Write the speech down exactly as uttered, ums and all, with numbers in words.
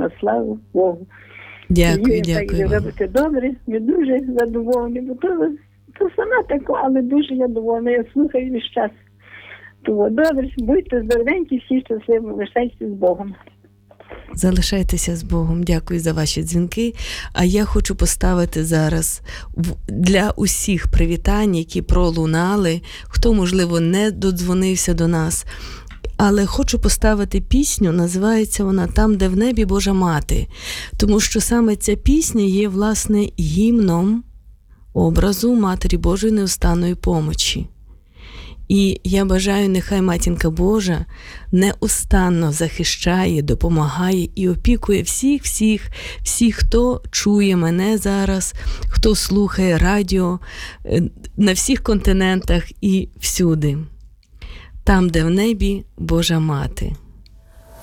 на славу Богу. Дякую, І дякую так, і вам. робите добре, ми дуже задоволені, бо то, то сама така, але дуже я довольна, я слухаю весь час. Тому добре, будьте здоровенькі, всі щасливі, лишайтеся з Богом. Залишайтеся з Богом. Дякую за ваші дзвінки. А я хочу поставити зараз в- для усіх привітань, які пролунали, хто, можливо, не додзвонився до нас. Але хочу поставити пісню, називається вона «Там, де в небі Божа Мати». Тому що саме ця пісня є, власне, гімном образу Матері Божої неустанної помочі. І я бажаю, нехай Матінка Божа неустанно захищає, допомагає і опікує всіх-всіх, всіх, хто чує мене зараз, хто слухає радіо е, на всіх континентах і всюди. Там, де в небі Божа Мати.